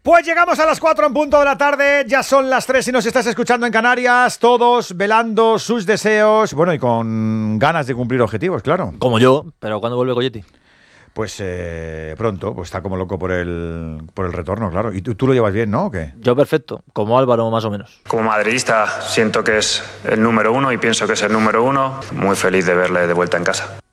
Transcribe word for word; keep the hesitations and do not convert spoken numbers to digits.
Pues llegamos a las cuatro en punto de la tarde, ya son las tres y nos estás escuchando en Canarias, todos velando sus deseos, bueno, y con ganas de cumplir objetivos, claro. Como yo, pero ¿cuándo vuelve Goyetti? Pues eh, pronto, pues está como loco por el, por el retorno, claro. ¿Y tú, tú lo llevas bien, no? ¿O qué? Yo perfecto, como Álvaro más o menos. Como madridista siento que es el número uno y pienso que es el número uno. Muy feliz de verle de vuelta en casa.